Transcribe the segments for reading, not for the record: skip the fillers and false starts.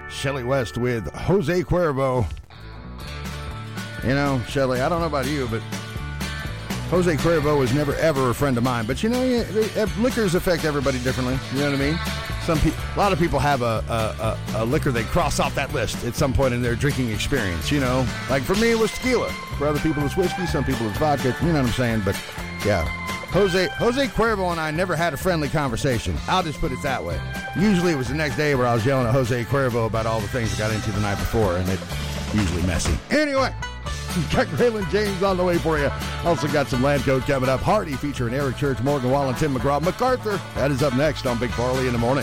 Shelley West with Jose Cuervo. You know, Shelley, I don't know about you, but Jose Cuervo was never, ever a friend of mine. But, you know, liquors affect everybody differently. You know what I mean? A lot of people have a liquor they cross off that list at some point in their drinking experience, you know. Like for me, it was tequila. For other people, it's whiskey. Some people, it's vodka. You know what I'm saying? But, yeah. Jose Cuervo and I never had a friendly conversation. I'll just put it that way. Usually it was the next day where I was yelling at Jose Cuervo about all the things I got into the night before, and it's usually messy. Anyway, got Raylan James on the way for you. Also got some Land Code coming up. Hardy featuring Eric Church, Morgan Wallen, Tim McGraw, MacArthur. That is up next on Big Farley in the Morning.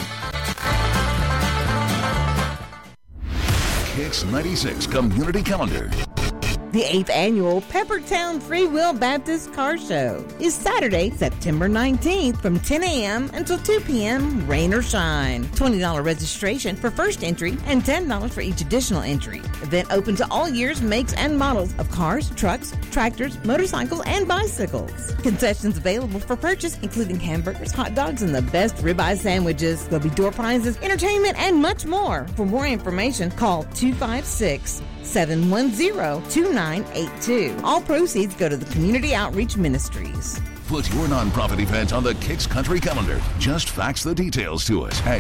Kicks 96 Community Calendar. The 8th annual Peppertown Free Will Baptist Car Show is Saturday, September 19th from 10 a.m. until 2 p.m., rain or shine. $20 registration for first entry and $10 for each additional entry. Event open to all years, makes, and models of cars, trucks, tractors, motorcycles, and bicycles. Concessions available for purchase, including hamburgers, hot dogs, and the best ribeye sandwiches. There'll be door prizes, entertainment, and much more. For more information, call 256-710-2982. All proceeds go to the Community Outreach Ministries. Put your nonprofit event on the Kicks Country Calendar. Just fax the details to us at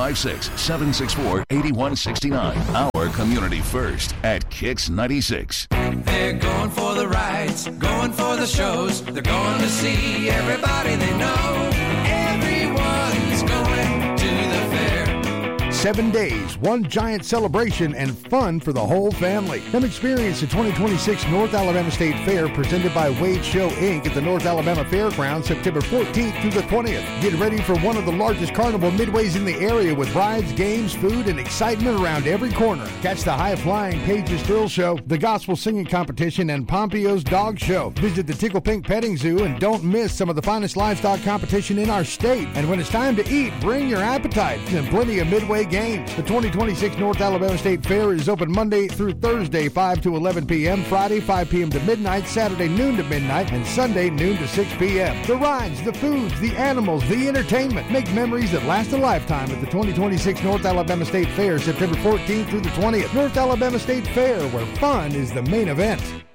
256-764-8169. Our community first at Kicks 96. They're going for the rides, going for the shows. They're going to see everybody they know. Everyone's going to the fair. 7 days, one giant celebration, and fun for the whole family. Come experience the 2026 North Alabama State Fair presented by Wade Show, Inc. at the North Alabama Fairgrounds September 14th through the 20th. Get ready for one of the largest carnival midways in the area with rides, games, food, and excitement around every corner. Catch the high-flying Pages Thrill Show, the Gospel Singing Competition, and Pompio's Dog Show. Visit the Tickle Pink Petting Zoo and don't miss some of the finest livestock competition in our state. And when it's time to eat, bring your appetite and plenty of midway games. The 2026 North Alabama State Fair is open Monday through Thursday, 5 to 11 p.m., Friday, 5 p.m. to midnight, Saturday, noon to midnight, and Sunday, noon to 6 p.m. The rides, the foods, the animals, the entertainment. Make memories that last a lifetime at the 2026 North Alabama State Fair, September 14th through the 20th. North Alabama State Fair, where fun is the main event.